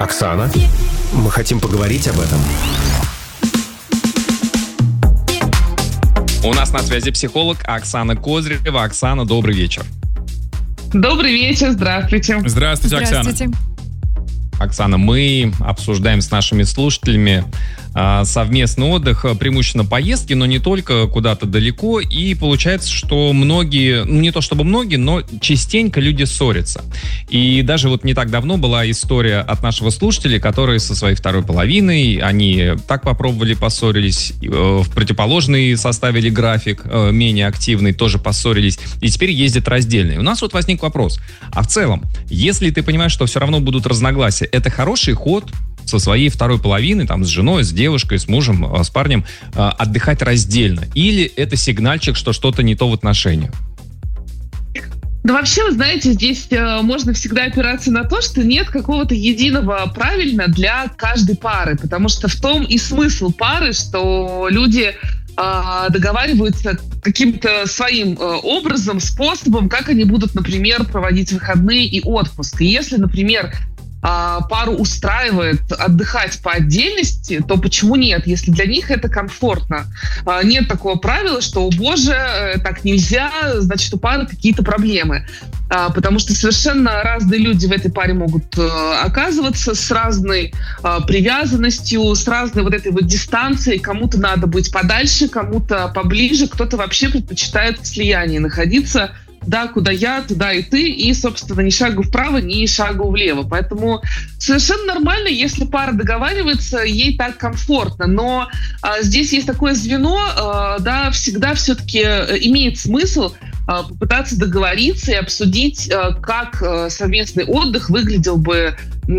Оксана, мы хотим поговорить об этом. У нас на связи психолог Оксана Козырева. Оксана, добрый вечер. Добрый вечер, здравствуйте. Здравствуйте, Оксана. Оксана, мы обсуждаем с нашими слушателями совместный отдых, преимущественно поездки, но не только, куда-то далеко. И получается, что многие, не то чтобы многие, но частенько люди ссорятся. И даже вот не так давно была история от нашего слушателя, который со своей второй половиной, они так попробовали, поссорились, в противоположный составили график, менее активный, тоже поссорились, и теперь ездят раздельно. И у нас вот возник вопрос. А в целом, если ты понимаешь, что все равно будут разногласия, это хороший ход со своей второй половиной, там, с женой, с девушкой, с мужем, с парнем, отдыхать раздельно? Или это сигнальчик, что что-то не то в отношениях? Да вообще, вы знаете, здесь можно всегда опираться на то, что нет какого-то единого правильно для каждой пары, потому что в том и смысл пары, что люди договариваются каким-то своим образом, способом, как они будут, например, проводить выходные и отпуск. И если, например, пару устраивает отдыхать по отдельности, то почему нет, если для них это комфортно? Нет такого правила, что, о боже, так нельзя, значит, у пары какие-то проблемы. Потому что совершенно разные люди в этой паре могут оказываться с разной привязанностью, с разной вот этой вот дистанцией. Кому-то надо быть подальше, кому-то поближе, кто-то вообще предпочитает в слиянии находиться. Да, куда я, туда и ты, и, собственно, ни шагу вправо, ни шагу влево. Поэтому совершенно нормально, если пара договаривается, ей так комфортно. Но здесь есть такое звено, да, всегда все-таки имеет смысл попытаться договориться и обсудить, как совместный отдых выглядел бы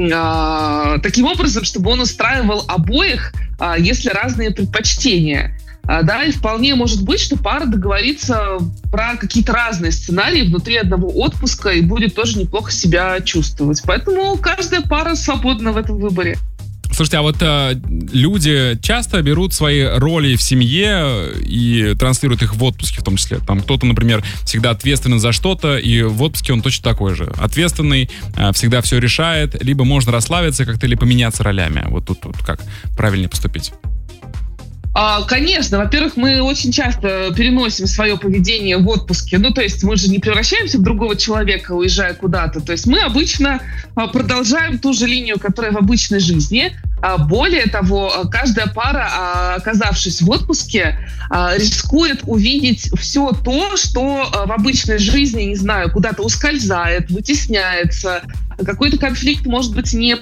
таким образом, чтобы он устраивал обоих, если разные предпочтения. Да, и вполне может быть, что пара договорится про какие-то разные сценарии внутри одного отпуска и будет тоже неплохо себя чувствовать. Поэтому каждая пара свободна в этом выборе. Слушайте, а вот люди часто берут свои роли в семье и транслируют их в отпуске в том числе. Там кто-то, например, всегда ответственен за что-то, и в отпуске он точно такой же. Ответственный, всегда все решает, либо можно расслабиться как-то, или поменяться ролями. Вот тут как правильнее поступить? Конечно, во-первых, мы очень часто переносим свое поведение в отпуске. Ну, то есть мы же не превращаемся в другого человека, уезжая куда-то. То есть мы обычно продолжаем ту же линию, которая в обычной жизни. Более того, каждая пара, оказавшись в отпуске, рискует увидеть все то, что в обычной жизни, не знаю, куда-то ускользает, вытесняется. Какой-то конфликт, может быть, не